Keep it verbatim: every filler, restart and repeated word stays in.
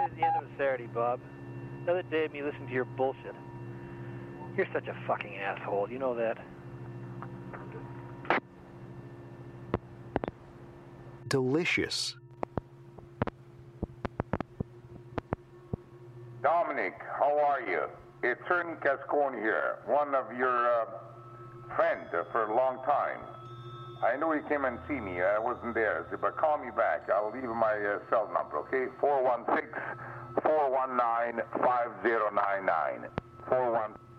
Friday's the end of a Saturday, Bob. Another day of me listening to your bullshit. You're such a fucking asshole. You know that. Delicious. Dominic, how are you? It's Ernie Cascone here, one of your uh, friends uh, for a long time. I know you came and see me. I wasn't there, so, but call me back. I'll leave my uh, cell number, okay? four one six, four one nine, five zero nine nine. four one